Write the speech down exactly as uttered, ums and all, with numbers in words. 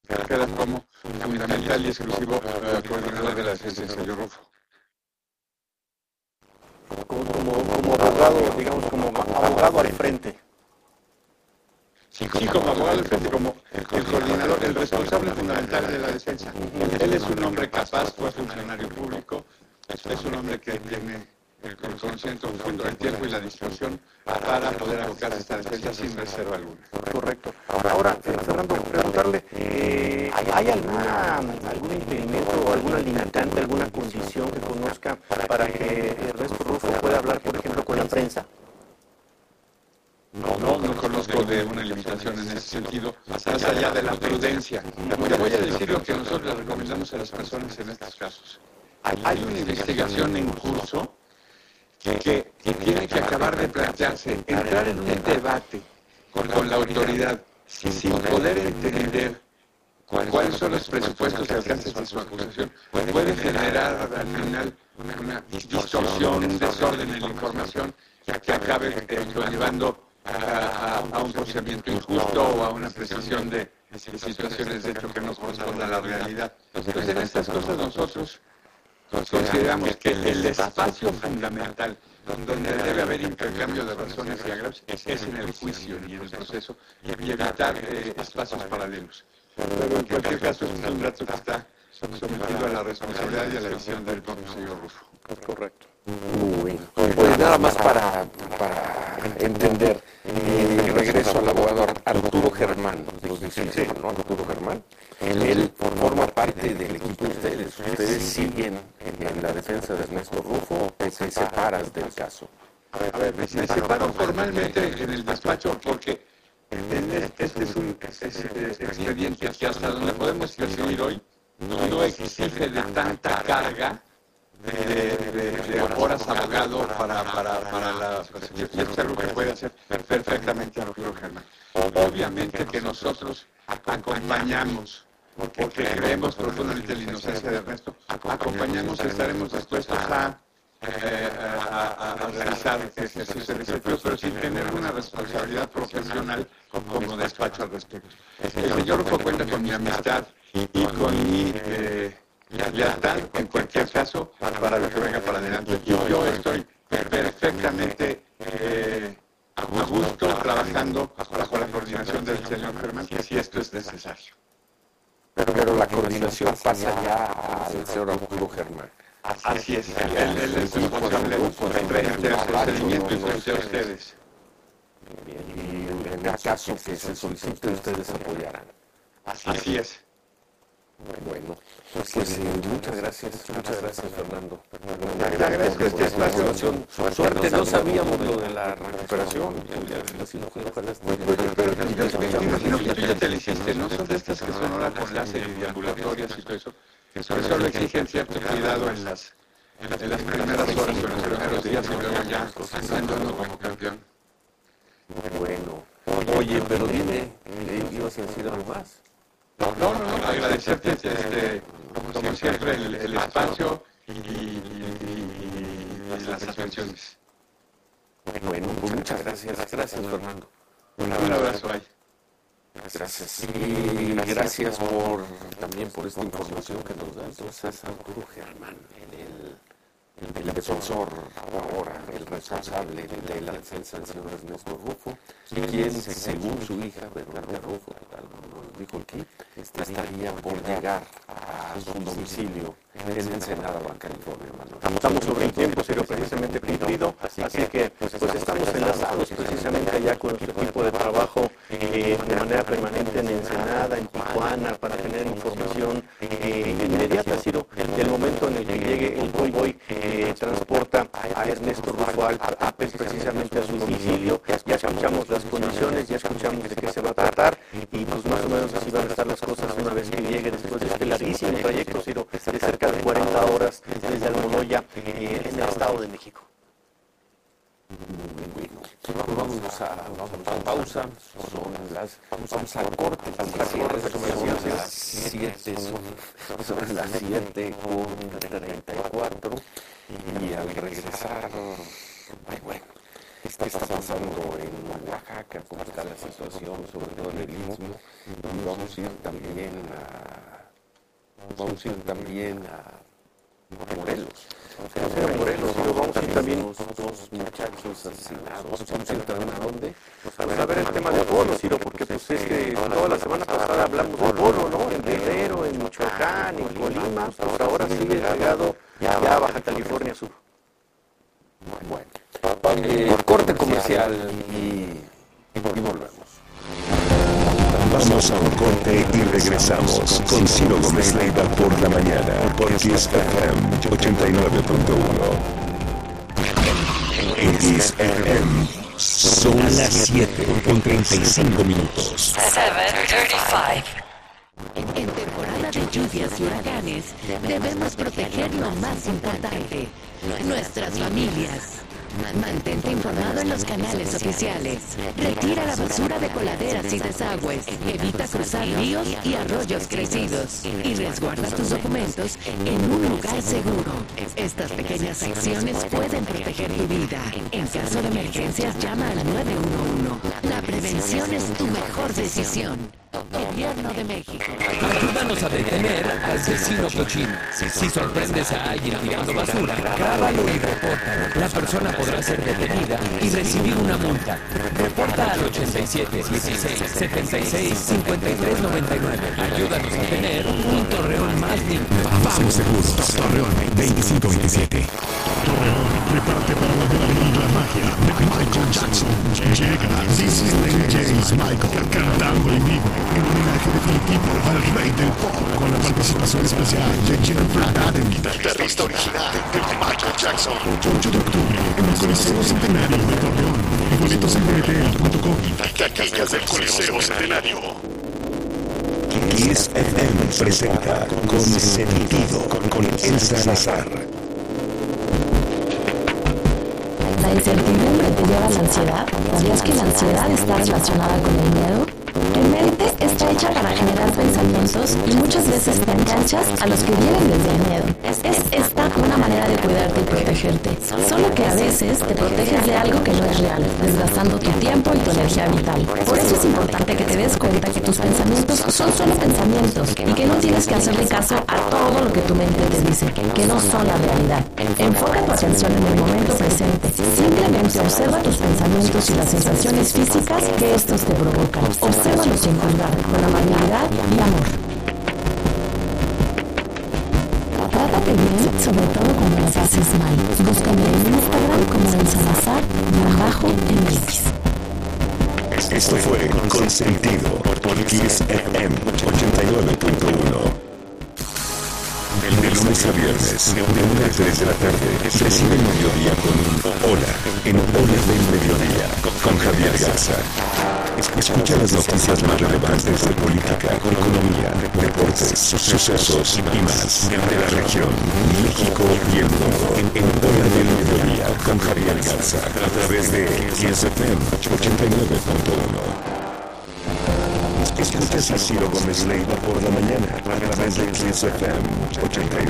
queda como fundamental y exclusivo uh, coordinador de la defensa del señor Rufo. Como, como, como abogado, digamos, como abogado al frente. Sí, sí, como abogado al frente, como el coordinador, el responsable fundamental de la defensa. Él es un hombre capaz, fue funcionario público, es un hombre que tiene el conocimiento profundo del tiempo y la disposición para poder abocarse a esta defensa sin reserva alguna. Correcto. Ahora, eh, Fernando, preguntarle, eh, ¿hay alguna, algún impedimento o alguna limitante, alguna condición que conozca para que Ernesto Rufo pueda hablar, por ejemplo, con la prensa? No, no, no conozco de una limitación en ese sentido, más allá de la prudencia. Te voy a decir lo que nosotros le recomendamos a las personas en estos casos. Hay una investigación en curso que, que tiene que acabar de plantearse, entrar en un debate con, con la autoridad sin poder entender cuáles son los presupuestos y alcances de su acusación, puede generar al final una distorsión, un desorden en la información que acabe eh, llevando a, a, a un procedimiento injusto o a una precisión de, de situaciones de hecho que no corresponden a la realidad. Entonces en estas cosas nosotros consideramos que el espacio fundamental donde debe haber intercambio de razones y agravios es en el juicio y en el proceso y evitar eh, espacios paralelos. Pero en cualquier caso es un dato que está sometido a la responsabilidad y a la decisión del propio señor Rufo. Correcto. Muy bien. Pues nada más para, para entender, eh, regreso al abogado Arturo Germán, nos dice, ¿no? Arturo Germán, él, él forma parte del equipo de ustedes, ustedes siguen en, en la defensa de Ernesto Rufo, te separas del caso. A ver, a ver, me, me separo formalmente en el despacho porque este es un es, es, es expediente que hasta donde podemos percibir hoy no exige de tanta carga de, de, de horas abogado para, para, para la... Y es algo que puede hacer perfectamente Arturo Germán. Obviamente que nosotros acompañamos, porque creemos profundamente en la inocencia de Ernesto, acompañamos y estaremos dispuestos a, eh, a, a, a realizar ejercicios de desafío, pero sin tener una responsabilidad profesional como despacho al respecto. El señor Rufo cuenta con mi amistad y con mi... Eh, ya está, en cualquier caso, para lo que venga para adelante. Yo, yo estoy perfectamente eh, a gusto trabajando bajo la coordinación del señor Germán, que si esto es necesario. Pero, pero la coordinación pasa ya al señor Arturo Germán. Así es, él, él es responsable frente a su seguimiento y frente a ustedes. Y en el caso que se solicite, ustedes apoyarán. Así es. Bueno, pues, pues eh, muchas gracias, muchas gracias Fernando. Te agradezco este espacio. Suerte, no sabíamos lo de la recuperación. Pero imagino que tú ya te lo hiciste, ¿no? Son de estas que son ahora con láser y ambulatorias y todo eso, que solo exigen cierto cuidado en las en las primeras horas o en los primeros días y luego ya haciéndolo como campeón. Bueno, oye, pero dime, ¿ibas a decir algo más? No, no, no, no, agradecerte este, como siempre el, el espacio y, y, y, y las atenciones. Bueno, pues muchas gracias, gracias Fernando. Un abrazo ahí. Gracias. Y gracias por también por esta información que nos da entonces Arturo Germán, el, el defensor ahora, el responsable de la defensa del señor Ernesto Rufo, quien según su hija, Verónica Rufo, tal nos dijo aquí, estaría por llegar a su domicilio en Ensenada, Baja California. Estamos sobre el tiempo, pero precisamente cumplido, así que pues estamos enlazados precisamente allá con nuestro equipo de trabajo eh, de manera permanente en Ensenada, en Tijuana, para tener información eh, inmediata, Ciro, del momento en el que llegue el convoy que transporta a Ernesto Rufo Alpes precisamente a su domicilio. Ya escuchamos las condiciones, ya escuchamos de qué se va a tratar y pues más o menos así van a estar las cosas una vez que llegue después de este larguísimo trayecto, Ciro, de cerca de cuarenta horas desde Almoloya eh, en el Estado de México. Bueno, vamos a, vamos a pausa, son las, vamos al corte, son las siete, son, son las siete con treinta y cuatro y al regresar, ay, bueno, ¿qué está pasando en Oaxaca? ¿Cómo está la situación, sobre todo en el Istmo? y vamos a ir también a, vamos a ir también a Morelos. O sea, a Morelos, pero vamos a ir también unos dos muchachos asesinados. Vamos a ir también a dónde? pues, a ver, a ver el tema del polo, Ciro, porque pues es que toda la semana pasada hablamos del polo, ¿no? En Guerrero, en Michoacán, en Colima, pues ahora sigue llegado ya a Baja California Sur. Bueno, eh, corte comercial y, y volvemos. Vamos a un corte y regresamos con Ciro Gómez Leiva por la mañana por Kiss F M ochenta y nueve punto uno. En Kiss F M son las siete con treinta y cinco minutos. siete treinta y cinco. En temporada de lluvias y huracanes debemos proteger lo más importante, nuestras familias. Mantente informado en los canales oficiales. Retira la basura de coladeras y desagües. Evita cruzar ríos y arroyos crecidos. Y resguarda tus documentos en un lugar seguro. Estas pequeñas acciones pueden proteger tu vida. En caso de emergencias, llama al nueve uno uno. La prevención es tu mejor decisión. Gobierno de México. Ayúdanos a detener al asesino cochino. Si sorprendes a alguien tirando basura, grábalo y repórtalo. La persona podrá ser detenida y recibir una multa. Reporta al ochenta y siete, dieciséis, setenta y seis, cincuenta y tres, noventa y nueve. Ayúdanos a tener un Torreón más limpio. Vamos seguros. Torreón veinticinco veintisiete. Torreón, prepárate para la adrenalina y la magia de Michael Jackson. Llega This is the James Michael cantando en vivo en homenaje definitivo al rey del pop con la participación especial de Jennifer Aden, guitarrista original de Michael Jackson. ocho de octubre en el Coliseo Centenario de Torreón. Boletos en b b l punto com y taquillas del Coliseo Centenario. Kiss F M presenta Con Sentido con Elsa Salazar. La incertidumbre te lleva a la ansiedad. ¿Sabías que la ansiedad está relacionada con el miedo? Tu mente está hecha para generar pensamientos y muchas veces te enganchas a los que vienen desde el miedo. Es esta una manera de cuidarte y protegerte. Solo que a veces te proteges de algo que no es real, desgastando tu tiempo y tu energía vital. Por eso es importante que te des cuenta que tus pensamientos son solo pensamientos y que no tienes que hacerle caso a todo lo que tu mente te dice, que no son la realidad. Enfoca tu atención en el momento presente. Simplemente observa tus pensamientos y las sensaciones físicas que estos te provocan. Obsérvalos sin juzgar, con amabilidad y amor. Trátate bien, sobre todo cuando las haces mal. Búscame en Instagram como El Salazar, abajo en X. Esto fue Con Sentido por Kiss F M ochenta y nueve punto uno. De lunes a viernes, de una a tres de la tarde, recibe el mediodía con Hola, en Hola del Mediodía, con Javier Garza. Escucha las noticias más relevantes de política, economía, deportes, sucesos y más de la región, México y el mundo. En Hola del Mediodía, con Javier Garza, a través de Kiss F M ochenta y nueve punto uno. Escuchas a Ciro Gómez Leiva por la mañana a través de Kiss F M ochenta y nueve.